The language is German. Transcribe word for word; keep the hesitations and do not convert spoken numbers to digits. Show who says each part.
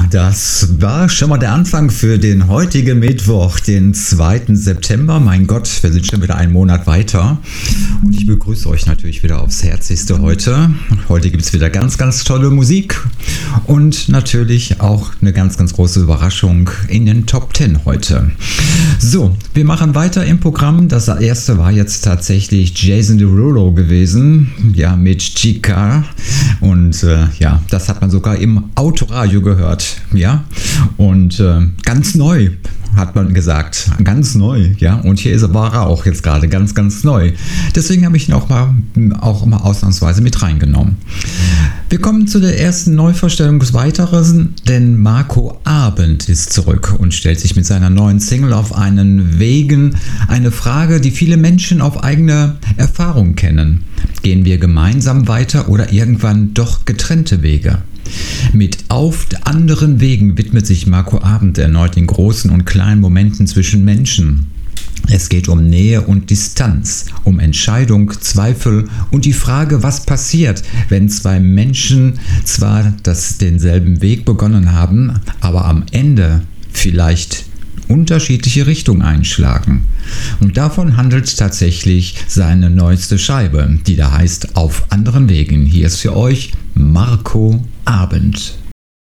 Speaker 1: das war schon mal der Anfang für den heutigen Mittwoch, den zweiten September. Mein Gott, wir sind schon wieder einen Monat weiter. Und ich begrüße euch natürlich wieder aufs Herzlichste heute. Heute gibt es wieder ganz, ganz tolle Musik und natürlich auch eine ganz, ganz große Überraschung in den Top zehn heute. So, wir machen weiter im Programm. Das erste war jetzt tatsächlich Jason Derulo gewesen, ja, mit Chica. Und äh, ja, das hat man sogar im Autoradio gehört, ja. Und äh, ganz neu, hat man gesagt, ganz neu, ja. Und hier ist er, war er auch jetzt gerade ganz, ganz neu. Deswegen habe ich ihn auch mal, auch mal ausnahmsweise mit reingenommen. Wir kommen zu der ersten Neuvorstellung des Weiteren, denn Marco Abend ist zurück und stellt sich mit seiner neuen Single Auf einen Wegen eine Frage, die viele Menschen auf eigene Erfahrung kennen. Gehen wir gemeinsam weiter oder irgendwann doch getrennte Wege? Mit Auf anderen Wegen widmet sich Marco Abend erneut den großen und kleinen Momenten zwischen Menschen. Es geht um Nähe und Distanz, um Entscheidung, Zweifel und die Frage, was passiert, wenn zwei Menschen zwar das, denselben Weg begonnen haben, aber am Ende vielleicht unterschiedliche Richtungen einschlagen. Und davon handelt tatsächlich seine neueste Scheibe, die da heißt Auf anderen Wegen. Hier ist für euch Marco Abend.